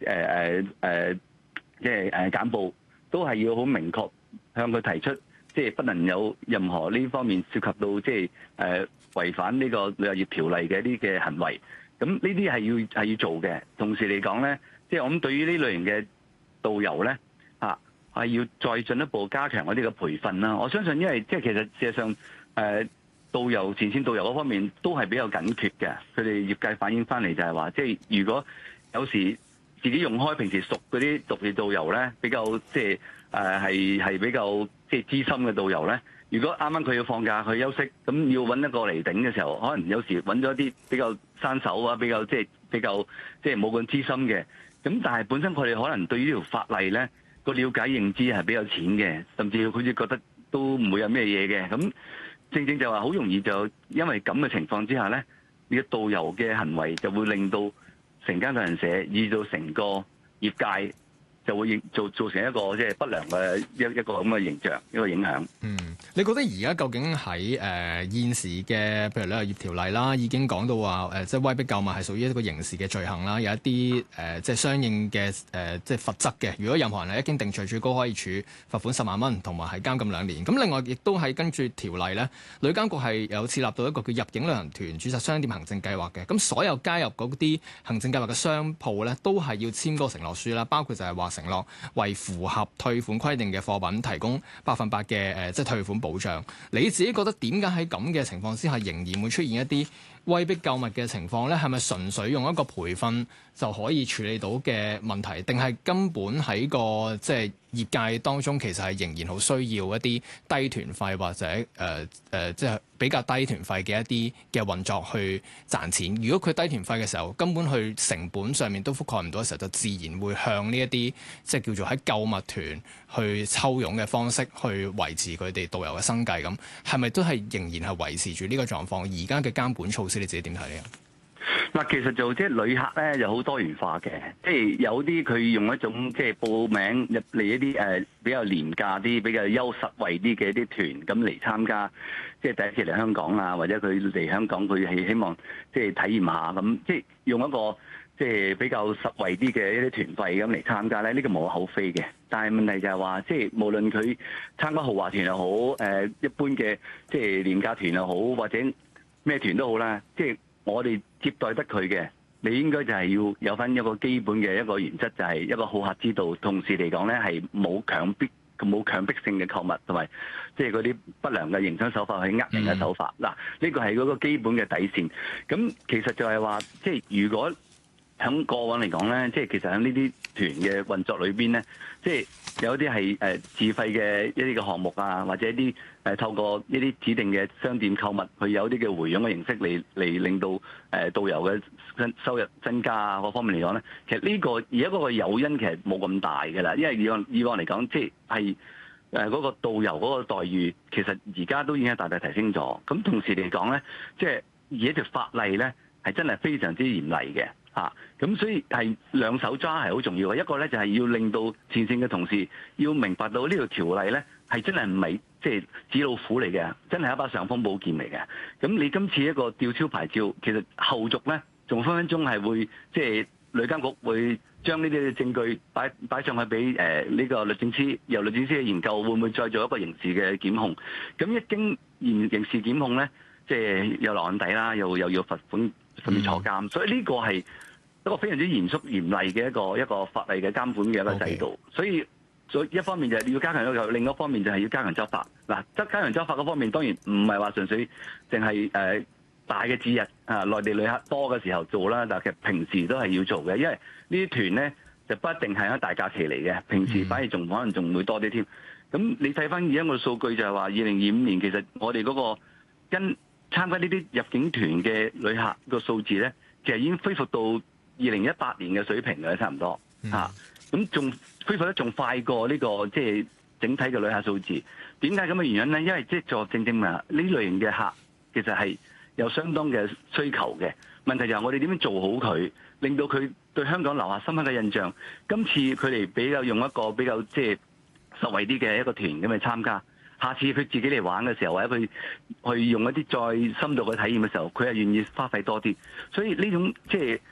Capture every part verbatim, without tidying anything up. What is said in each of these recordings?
誒誒即係誒簡報，都係要好明確向佢提出，即係不能有任何呢方面涉及到即係誒違反呢個旅遊業條例嘅一啲嘅行為。咁呢啲係要係要做嘅。同時嚟講咧，即係我諗對於呢類型嘅導遊咧，啊係要再進一步加強嗰啲嘅培訓啦。我相信，因為即係其實事實上誒導遊前線導遊嗰方面都係比較緊缺嘅。佢哋業界反映翻嚟就係話，即係如果有時自己用開平時熟嗰啲獨立導遊咧，比較即係誒係係比較即係資深嘅導遊咧。如果啱啱佢要放假去休息，咁要揾一個嚟頂嘅時候，可能有時揾咗一啲比較生手啊，比較即係比較即係冇咁資深嘅。咁但係本身佢哋可能對於呢條法例咧個了解認知係比較淺嘅，甚至好似覺得都唔會有咩嘢嘅。咁正正就話好容易就因為咁嘅情況之下咧，呢個導遊嘅行為就會令到成間旅行社以至到成個業界就會造造成一個即係不良嘅一一個咁嘅形象，一個影響。 嗯，你覺得而家究竟喺誒、呃、現時嘅譬如旅遊業條例啦，已經講到話誒、呃，即係威逼購物係屬於一個刑事嘅罪行啦，有一啲誒、呃、即係相應嘅誒、呃、即係罰則嘅。如果任何人係一經定罪，最高可以處罰款十萬蚊，同埋係監禁兩年。咁另外亦都係跟住條例咧，旅監局係有設立到一個叫入境旅行團註冊商店行政計劃嘅。咁所有加入嗰啲行政計劃嘅商鋪咧，都係要簽嗰個承諾書啦，包括就係話承諾為符合退款規定嘅貨品提供百分百嘅誒即係退款保障。你自己覺得點解喺咁嘅情況之下，仍然會出現一啲威逼購物嘅情況咧？係咪純粹用一個培訓就可以處理到嘅問題，定係根本喺個即係業界當中其實係仍然好需要一啲低團費或者誒誒即係比較低團費嘅一啲嘅運作去賺錢？如果佢低團費嘅時候，根本去成本上面都覆蓋唔到嘅時候，就自然會向呢一啲即係叫做喺購物團去抽傭嘅方式去維持佢哋導遊嘅生計。咁係咪都係仍然係維持住呢個狀況？而家嘅監管措施你自己點睇呢？ 嗱，其實就即係旅客咧，就好多元化嘅，即係有啲佢用一種即係報名入嚟一啲誒比較廉價啲、比較優實惠啲嘅一啲團咁嚟參加，即係第一次嚟香港啊，或者佢嚟香港佢係希望即係體驗下咁，即係用一個即係比較實惠啲嘅一啲團費咁嚟參加咧，呢個無可厚非嘅。但係問題就係話，即係無論佢參加豪華團又好，誒一般嘅即係廉價團又好，或者咩團都好啦，即係我哋接待得佢嘅，你應該就係要有翻一個基本嘅一個原則，就係一個好客之道。同時嚟講咧，係冇強迫、冇強迫性嘅購物，同埋即係嗰啲不良嘅營商手法去呃人嘅手法。嗱、嗯，呢個係嗰個基本嘅底線。咁其實就係話，即係如果喺過往嚟講咧，即係其實喺呢啲團嘅運作裏邊咧，即係有啲係誒自費嘅一啲嘅項目啊，或者一啲誒透過一啲指定嘅商店購物，佢有啲嘅回佣嘅形式嚟嚟令到誒導遊嘅收入增加啊，各方面嚟講咧，其實呢個而家嗰個誘因其實冇咁大嘅啦，因為以往以往嚟講，即係誒嗰個導遊嗰個待遇，其實而家都已經係大大提升咗。咁同時嚟講咧，即係而家條法例咧係真係非常之嚴厲嘅。嚇，咁所以係兩手抓係好重要嘅。一個咧就係要令到前線嘅同事要明白到呢條條例咧係真係唔係即係紙老虎嚟嘅，真係一把尚方寶劍嚟嘅。咁你今次一個吊銷牌照，其實後續咧仲分分鐘係會即係旅監局會將呢啲證據擺擺上去俾誒呢個律政司，由律政司去研究會唔會再做一個刑事嘅檢控。咁一經刑刑事檢控咧，即係有落案底啦，又又要罰款甚至坐監，所以呢個係一個非常之嚴肅嚴厲嘅一個一個法例嘅監管嘅一個制度。Okay. 所以所以一方面就係要加強嗰個，另一方面就係要加強執法。嗱，則加強執法嗰方面當然唔係話純粹淨係誒大嘅節日啊，內地旅客多嘅時候做啦，但係其實平時都係要做嘅，因為呢啲團咧就不一定係一大假期嚟嘅，平時反而仲可能仲會多啲添。咁你睇翻而家個數據就係話，二零二五年其實我哋嗰個跟參加呢啲入境團嘅旅客個數字咧，其實已經恢復到二零一八年嘅水平嘅，差唔多嚇。咁仲、嗯啊、恢復得仲快過呢、這個即係、就是、整體嘅旅客數字。點解咁嘅原因咧？因為即係作正正啊，呢類型嘅客其實係有相當嘅需求嘅。問題就係我哋點樣做好佢，令到佢對香港留下深刻嘅印象。今次佢哋比較用一個比較即係實惠啲嘅一個團咁去參加。下次佢自己嚟玩嘅時候，或者佢去用一啲再深度嘅體驗嘅時候，佢係願意花費多啲。所以呢種即係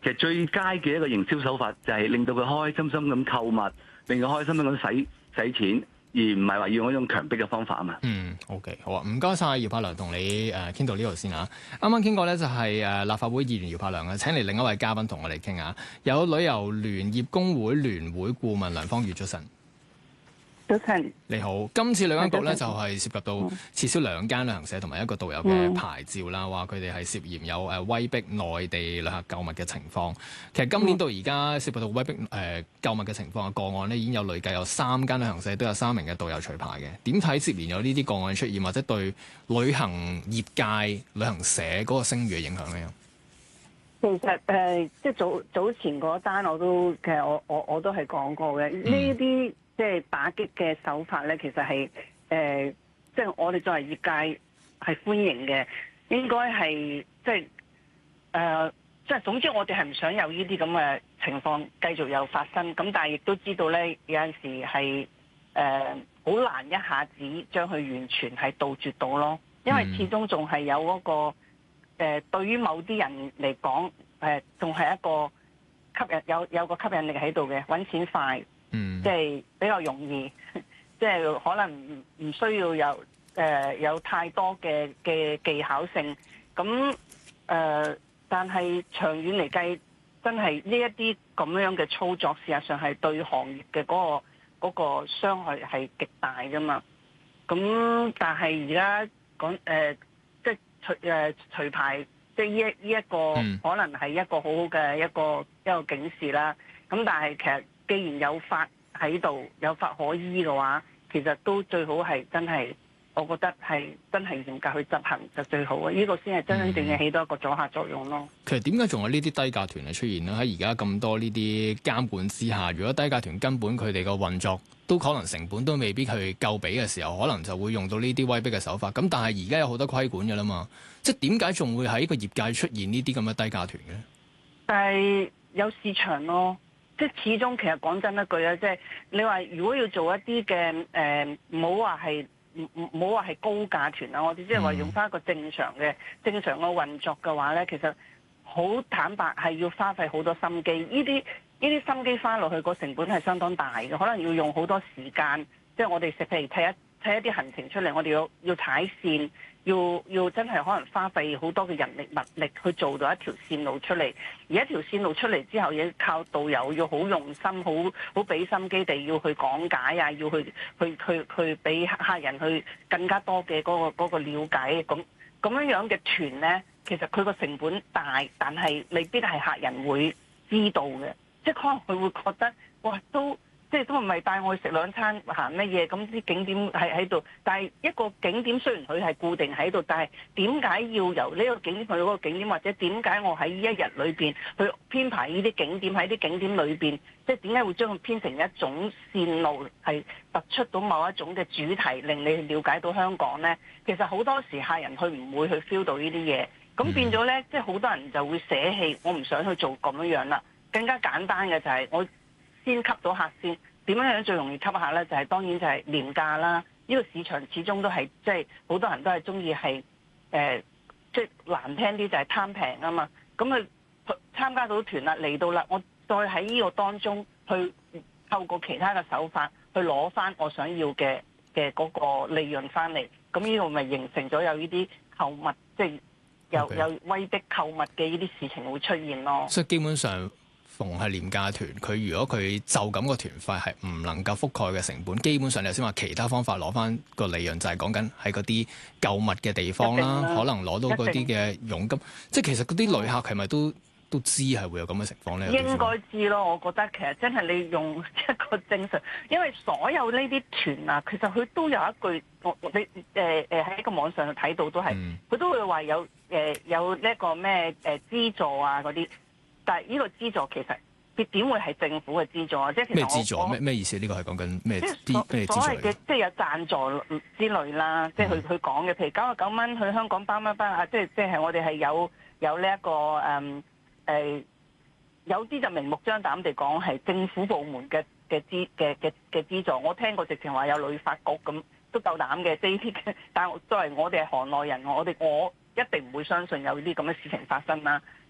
其實最佳嘅一個營銷手法就係令到佢開開心心咁購物，令佢開開心心咁使使錢，而唔係話要用一種強迫嘅方法啊嘛。 嗯 ，OK， 好啊，唔該晒姚柏良，同你誒傾到呢度先啊。啱啱傾過咧就係誒立法會議員姚柏良啊，請嚟另一位嘉賓同我哋傾下，有旅遊聯業工會聯會顧問梁芳遠，早晨。 早晨， 你好。今次旅監局咧就係涉及到撤銷兩間旅行社同埋一個導遊嘅牌照啦，話佢哋係涉嫌有誒威逼內地旅客購物嘅情況。其實今年到而家涉及到威逼誒購物嘅情況嘅個案咧，已經有累計有三間旅行社都有三名嘅導遊除牌嘅。點睇接連有呢啲個案出現，或者對旅行業界、旅行社嗰個聲譽嘅影響咧？ 其實誒、呃，即係早早前嗰單我都其實我我我都係講過嘅，呢啲、嗯。即係打擊嘅手法咧，其實係誒、呃，即係我哋作為業界係歡迎嘅，應該係即係誒、呃，即係總之我哋係唔想有呢啲咁嘅情況繼續有發生。咁但係亦都知道咧，有陣時係誒好難一下子將佢完全係杜絕到咯，因為始終仲係有嗰、嗰個誒、呃，對於某啲人嚟講誒，仲、呃、係一個吸引有有個吸引力喺度嘅，揾錢快。嗯，即係比較容易，即係可能唔唔需要有誒、呃、有太多嘅嘅技巧性，咁誒、呃，但係長遠嚟計，真係呢一啲咁樣嘅操作，事實上係對行業嘅嗰、嗰個嗰、嗰個傷害係極大噶嘛。咁但係而家講誒，即係除誒除牌，即係呢一呢一個、嗯、可能係一個好好嘅一個一個警示啦。咁但係其實。既然有法喺度，有法可依嘅話，其實都最好係真係，我覺得係真係嚴格去執行就最好啊！呢、這個先係真真正正起到一個阻嚇作用咯。 其實點解仲有呢啲低價團嘅出現咧？喺而家咁多呢啲監管之下，如果低價團根本佢哋個運作都可能成本都未必去夠比嘅時候，可能就會用到呢啲威逼嘅手法。咁但係而家有好多規管嘅啦嘛，即係點解仲會喺個業界出現呢啲咁嘅低價團嘅咧？ 但係有市場咯。即係始終，其實講真一句啊，即係你話如果要做一啲嘅誒，唔好話係唔唔唔好話係高價團啊，我哋即係話用翻一個正常嘅正常嘅運作嘅話咧，其實好坦白係要花費好多心機，呢啲呢啲心機花落去個成本係相當大嘅，可能要用好多時間，即係我哋食譬如睇一睇一啲行程出嚟，我哋要要踩線。要要真係可能花費好多嘅人力物力去做到一條線路出嚟，而一條線路出嚟之後，要靠導遊要好用心、好好俾心機地要去講解啊，要去去去去俾客人去更加多嘅嗰個嗰個了解。咁咁樣樣嘅團呢，其實佢個成本大，但係未必係客人會知道嘅，即係可能佢會覺得哇都。即係都唔係帶我去食兩餐行乜嘢，咁啲景點係喺度。但係一個景點雖然佢係固定喺度，但係點解要由呢個景點去嗰個景點，或者點解我喺呢一日裏邊去編排呢啲景點喺啲景點裏邊，即係點解會將佢編成一種線路，係突出到某一種嘅主題，令你了解到香港呢？其實好多時客人佢唔會去 feel 到呢啲嘢，咁變咗呢，即係好多人就會捨棄，我唔想去做咁樣樣啦。更加簡單嘅就係我。先吸到客先，點樣樣最容易吸客咧？就係、是、當然就係廉價啦。呢、這個市場始終都係即係好多人都係中意係誒，即係難聽啲就係貪平啊嘛。咁佢參加到團啦，嚟到啦，我再喺呢個當中去透過其他嘅手法去攞翻我想要嘅嘅嗰個利潤翻嚟。咁呢個咪形成咗有呢啲購物，即、就、係、是、有 Okay. 有威逼購物嘅呢啲事情會出現咯。 所以基本上。逢係廉價團，佢如果佢就咁個團費係唔能夠覆蓋嘅成本，基本上你頭先話其他方法攞翻個利潤，就係講緊喺嗰啲購物嘅地方啦，可能攞到嗰啲嘅佣金。即係其實嗰啲旅客係咪都都知係會有咁嘅情況咧？ 應該知咯，我覺得其實真係你用一個正常，因為所有呢啲團啊，其實佢都有一句，我你誒誒喺個網上睇到都係，佢、嗯、都會話有誒、呃、有呢一個咩誒資助啊嗰啲。但係呢個資助其實別點會係政府嘅資助啊？即係其實咩資助？咩咩意思？呢個係講緊咩？即係所所謂嘅，即係有贊助之類啦。即係佢佢講嘅，譬如九十九蚊去香港包乜包啊！即係即係我哋係有有呢、這、一個誒誒、嗯呃，有啲就明目張膽地講係政府部門嘅嘅資嘅嘅嘅資助。我聽過直情話有旅發局咁都夠膽嘅，即係呢啲嘅。但係作為我哋係行內人，我哋我一定唔會相信有啲咁嘅事情發生啦。即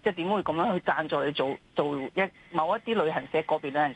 即係點會咁樣去贊助你做做一某一啲旅行社個別旅行